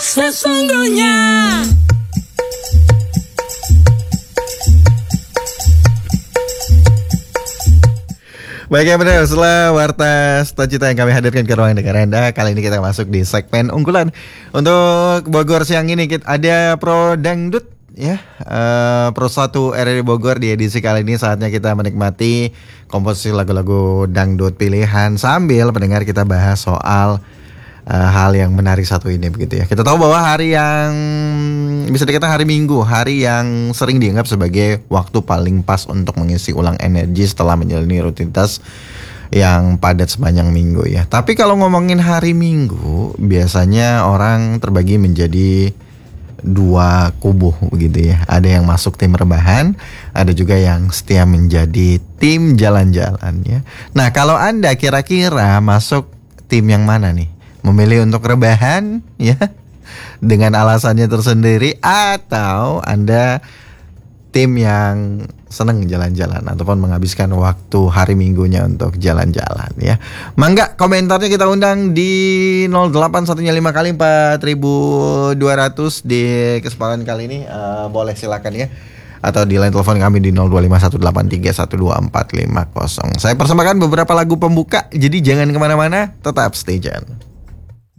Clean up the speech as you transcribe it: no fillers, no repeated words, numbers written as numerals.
sesungguhnya. Baik ya benar, setelah Warta Cita yang kami hadirkan ke ruang dengar Anda, kali ini kita masuk di segmen unggulan. Untuk Bogor siang ini ada Pro Dangdut ya, Pro 1 RRI Bogor. Di edisi kali ini saatnya kita menikmati komposisi lagu-lagu dangdut pilihan sambil pendengar kita bahas soal hal yang menarik satu ini begitu ya. Kita tahu bahwa hari yang bisa dikatakan hari Minggu, hari yang sering dianggap sebagai waktu paling pas untuk mengisi ulang energi setelah menjalani rutinitas yang padat sepanjang minggu ya. Tapi kalau ngomongin hari Minggu, biasanya orang terbagi menjadi dua kubu begitu ya. Ada yang masuk tim rebahan, ada juga yang setia menjadi tim jalan-jalan ya. Nah, kalau Anda kira-kira masuk tim yang mana nih? Memilih untuk rebahan ya dengan alasannya tersendiri, atau Anda tim yang seneng jalan-jalan ataupun menghabiskan waktu hari Minggunya untuk jalan-jalan ya. Mangga komentarnya kita undang di 08115 kali 4200 di kesempatan kali ini. Boleh silakan ya, atau di line telepon kami di 0251831245. Saya persembahkan beberapa lagu pembuka, jadi jangan kemana-mana, tetap stay tune.